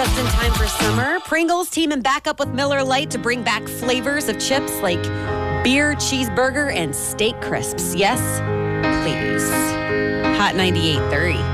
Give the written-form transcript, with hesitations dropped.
Just in time for summer, Pringles teaming back up with Miller Lite to bring back flavors of chips like beer, cheeseburger, and steak crisps. Yes, please. Hot 98.3.